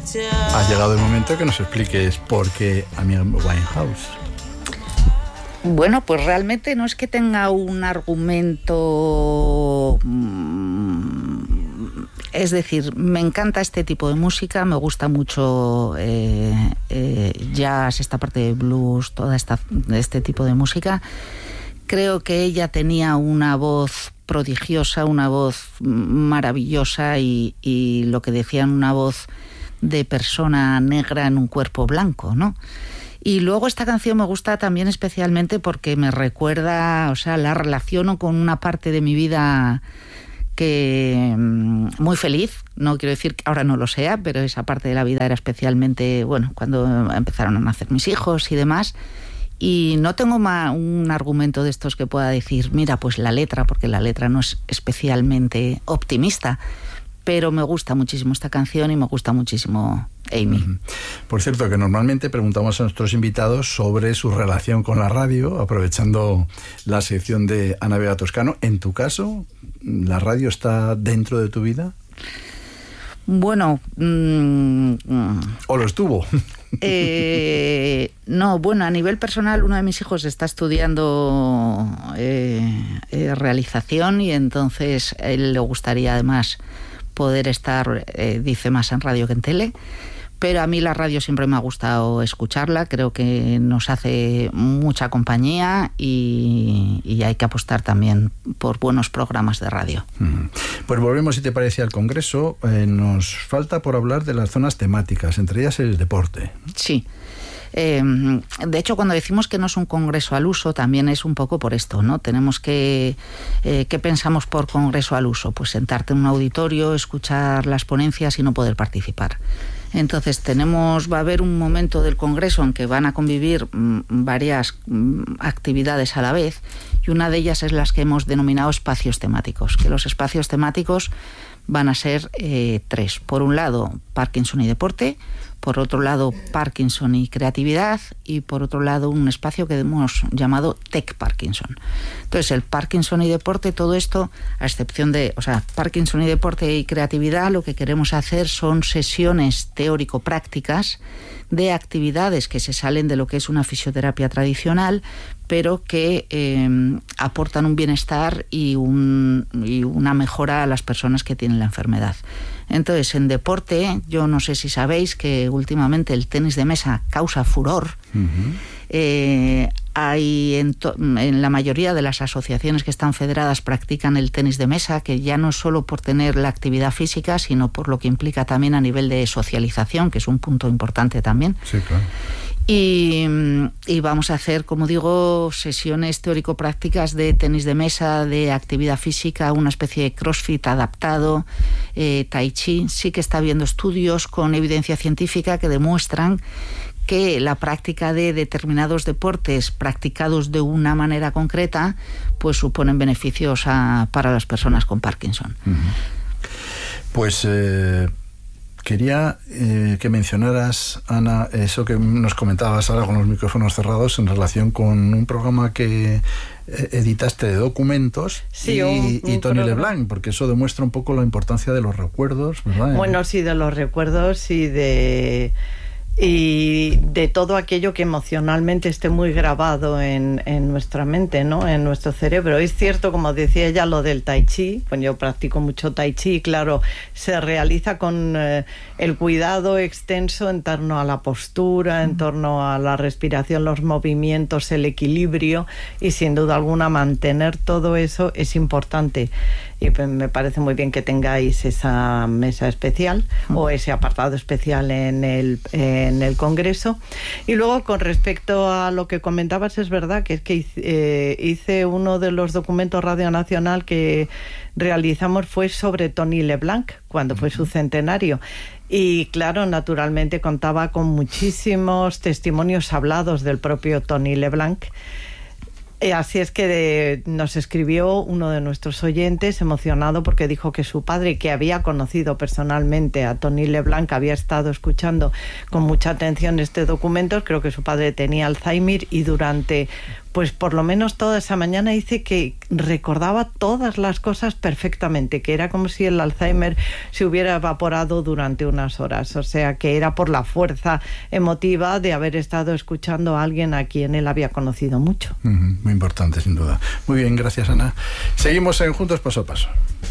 Ha llegado el momento que nos expliques por qué Amy Winehouse. Bueno, pues realmente no es que tenga un argumento... Es decir, me encanta este tipo de música, me gusta mucho jazz, esta parte de blues, este tipo de música. Creo que ella tenía una voz prodigiosa, una voz maravillosa y lo que decían, una voz de persona negra en un cuerpo blanco, ¿no? Y luego esta canción me gusta también especialmente porque me recuerda, o sea, la relaciono con una parte de mi vida que muy feliz, no quiero decir que ahora no lo sea, pero esa parte de la vida era especialmente, bueno, cuando empezaron a nacer mis hijos y demás, y no tengo un argumento de estos que pueda decir, mira, pues la letra, porque la letra no es especialmente optimista, pero me gusta muchísimo esta canción y me gusta muchísimo Amy. Por cierto, que normalmente preguntamos a nuestros invitados sobre su relación con la radio, aprovechando la sección de Ana Vega Toscano. En tu caso, ¿la radio está dentro de tu vida? Bueno... ¿O lo estuvo? No, bueno, a nivel personal, uno de mis hijos está estudiando realización y entonces a él le gustaría además poder estar, dice, más en radio que en tele. Pero a mí la radio siempre me ha gustado escucharla, creo que nos hace mucha compañía y hay que apostar también por buenos programas de radio. Pues volvemos, si te parece, al Congreso. Nos falta por hablar de las zonas temáticas, entre ellas el deporte. Sí. De hecho, cuando decimos que no es un congreso al uso, también es un poco por esto, ¿no? Tenemos que... ¿Qué pensamos por congreso al uso? Pues sentarte en un auditorio, escuchar las ponencias y no poder participar. Entonces va a haber un momento del congreso en que van a convivir varias actividades a la vez, y una de ellas es las que hemos denominado espacios temáticos, que los espacios temáticos van a ser 3. Por un lado, Parkinson y deporte, por otro lado, Parkinson y creatividad, y por otro lado, un espacio que hemos llamado Tech Parkinson. Entonces, el Parkinson y deporte, todo esto, a excepción de, Parkinson y deporte y creatividad, lo que queremos hacer son sesiones teórico-prácticas de actividades que se salen de lo que es una fisioterapia tradicional, pero que aportan un bienestar y una mejora a las personas que tienen la enfermedad. Entonces, en deporte, yo no sé si sabéis que últimamente el tenis de mesa causa furor. Hay en la mayoría de las asociaciones que están federadas practican el tenis de mesa, que ya no es solo por tener la actividad física, sino por lo que implica también a nivel de socialización, que es un punto importante también. Sí, claro. Y vamos a hacer, como digo, sesiones teórico-prácticas de tenis de mesa, de actividad física, una especie de crossfit adaptado, tai chi. Sí que está habiendo estudios con evidencia científica que demuestran que la práctica de determinados deportes practicados de una manera concreta pues suponen beneficios para las personas con Parkinson. Pues quería que mencionaras, Ana, eso que nos comentabas ahora con los micrófonos cerrados en relación con un programa que editaste de documentos, sí, y Tony LeBlanc, porque eso demuestra un poco la importancia de los recuerdos, ¿verdad? Bueno, sí, de los recuerdos y de todo aquello que emocionalmente esté muy grabado en nuestra mente, ¿no? En nuestro cerebro. Es cierto, como decía ella, lo del tai chi. Pues yo practico mucho tai chi y claro, se realiza con el cuidado extenso en torno a la postura, en torno a la respiración, los movimientos, el equilibrio, y sin duda alguna mantener todo eso es importante. Y me parece muy bien que tengáis esa mesa especial o ese apartado especial en el Congreso. Y luego, con respecto a lo que comentabas, es verdad que es que hice uno de los documentos Radio Nacional que realizamos fue sobre Tony LeBlanc, cuando fue su centenario. Y claro, naturalmente contaba con muchísimos testimonios hablados del propio Tony LeBlanc. Así es que nos escribió uno de nuestros oyentes emocionado porque dijo que su padre, que había conocido personalmente a Tony LeBlanc, había estado escuchando con mucha atención este documento. Creo que su padre tenía Alzheimer y durante pues por lo menos toda esa mañana dice que recordaba todas las cosas perfectamente, que era como si el Alzheimer se hubiera evaporado durante unas horas, o sea que era por la fuerza emotiva de haber estado escuchando a alguien a quien él había conocido mucho. Muy importante, sin duda. Muy bien, gracias, Ana. Seguimos en Juntos Paso a Paso.